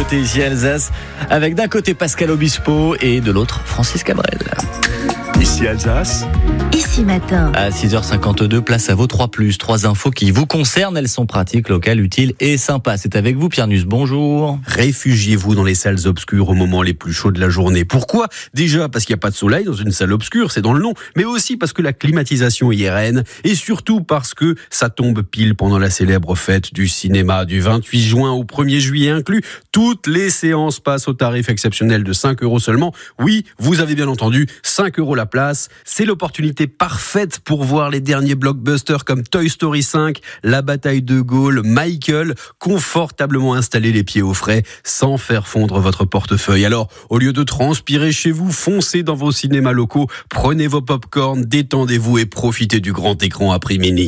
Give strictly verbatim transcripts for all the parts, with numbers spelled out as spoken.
nouveautés ici à Alsace, avec d'un côté Pascal Obispo et de l'autre Francis Cabrel. Ici Alsace. Ici matin. À six heures cinquante-deux, place à vos trois plus. Trois infos qui vous concernent. Elles sont pratiques, locales, utiles et sympas. C'est avec vous, Pierre Nuss. Bonjour. Réfugiez-vous dans les salles obscures au moment les plus chauds de la journée. Pourquoi ? Déjà parce qu'il n'y a pas de soleil dans une salle obscure, c'est dans le nom. Mais aussi parce que la climatisation y est reine. Et surtout parce que ça tombe pile pendant la célèbre fête du cinéma du vingt-huit juin au premier juillet inclus. Toutes les séances passent au tarif exceptionnel de cinq euros seulement. Oui, vous avez bien entendu, cinq euros la place. C'est l'opportunité parfaite pour voir les derniers blockbusters comme Toy Story cinq, La Bataille de Gaulle, Michael, confortablement installer les pieds au frais sans faire fondre votre portefeuille. Alors, au lieu de transpirer chez vous, foncez dans vos cinémas locaux, prenez vos pop-corn, détendez-vous et profitez du grand écran à prix mini.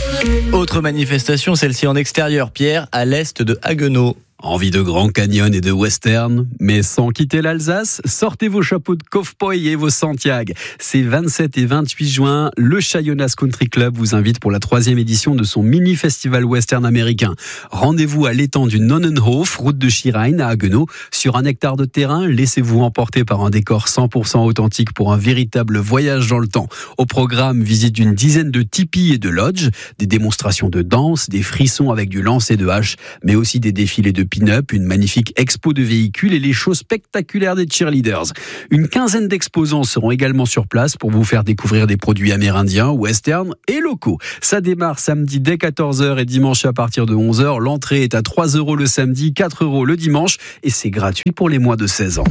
Autre manifestation, celle-ci en extérieur, Pierre, à l'est de Haguenau. Envie de Grand Canyon et de western, mais sans quitter l'Alsace, sortez vos chapeaux de cow-boy et vos Santiago. Ces vingt-sept et vingt-huit juin, le Chayonas Country Club vous invite pour la troisième édition de son mini-festival western américain. Rendez-vous à l'étang du Nonnenhof, route de Schirheim à Haguenau. Sur un hectare de terrain, laissez-vous emporter par un décor cent pour cent authentique pour un véritable voyage dans le temps. Au programme, visite d'une dizaine de tipis et de lodges, des démonstrations de danse, des frissons avec du lancer de hache, mais aussi des défilés de pin-up, une magnifique expo de véhicules et les shows spectaculaires des cheerleaders. Une quinzaine d'exposants seront également sur place pour vous faire découvrir des produits amérindiens, western et locaux. Ça démarre samedi dès quatorze heures et dimanche à partir de onze heures. L'entrée est à trois euros le samedi, quatre euros le dimanche et c'est gratuit pour les moins de seize ans.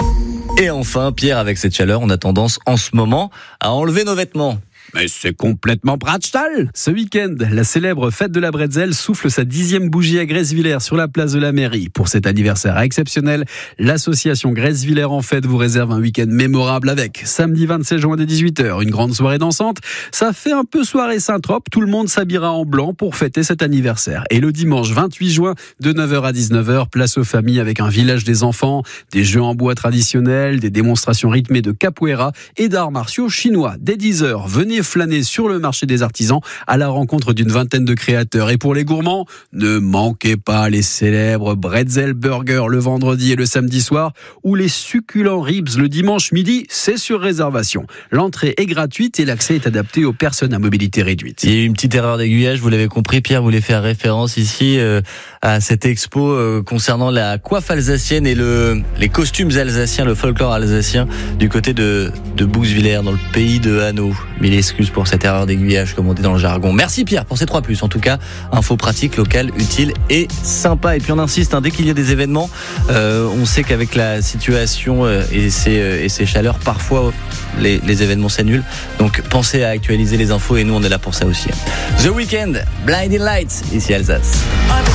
Et enfin, Pierre, avec cette chaleur, on a tendance en ce moment à enlever nos vêtements. Mais c'est complètement Bratstal. Ce week-end, la célèbre fête de la bretzel souffle sa dixième bougie à Gressvillers sur la place de la mairie. Pour cet anniversaire exceptionnel, l'association Gressvillers en fête vous réserve un week-end mémorable avec samedi vingt-sept juin dès dix-huit heures, une grande soirée dansante. Ça fait un peu soirée Saint-Trope, tout le monde s'habillera en blanc pour fêter cet anniversaire. Et le dimanche vingt-huit juin, de neuf heures à dix-neuf heures, place aux familles avec un village des enfants, des jeux en bois traditionnels, des démonstrations rythmées de capoeira et d'arts martiaux chinois. Dès dix heures, venez flâner sur le marché des artisans à la rencontre d'une vingtaine de créateurs. Et pour les gourmands, ne manquez pas les célèbres bretzel burgers le vendredi et le samedi soir ou les succulents ribs le dimanche midi, c'est sur réservation. L'entrée est gratuite et l'accès est adapté aux personnes à mobilité réduite. Il y a eu une petite erreur d'aiguillage, vous l'avez compris, Pierre voulait faire référence ici euh, à cette expo euh, concernant la coiffe alsacienne et le, les costumes alsaciens, le folklore alsacien du côté de, de Bouxwiller dans le pays de Hanau. Mille excuses pour cette erreur d'aiguillage, comme on dit dans le jargon. Merci Pierre pour ces trois plus. En tout cas, info pratique, locale, utile et sympa. Et puis on insiste, hein, dès qu'il y a des événements, euh, on sait qu'avec la situation euh, et, ces, euh, et ces chaleurs, parfois les, les événements s'annulent. Donc pensez à actualiser les infos et nous on est là pour ça aussi. The Weeknd, Blinding Lights, ici Alsace.